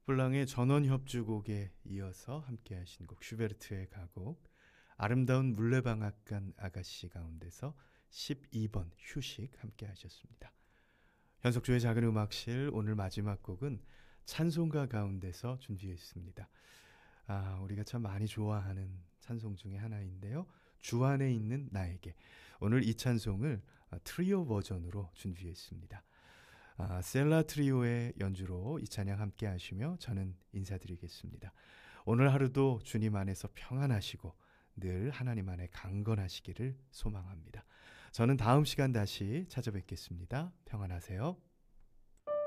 블랑의 전원협주곡에 이어서 함께 하신 곡 슈베르트의 가곡 아름다운 물레방앗간 아가씨 가운데서 12번 휴식 함께 하셨습니다. 현석조의 작은 음악실 오늘 마지막 곡은 찬송가 가운데서 준비했습니다. 우리가 참 많이 좋아하는 찬송 중에 하나인데요. 주 안에 있는 나에게. 오늘 이 찬송을 트리오 버전으로 준비했습니다. 셀라 트리오의 연주로 이 찬양 함께 하시며 저는 인사드리겠습니다. 오늘 하루도 주님 안에서 평안하시고 늘 하나님 안에 강건하시기를 소망합니다. 저는 다음 시간 다시 찾아뵙겠습니다. 평안하세요.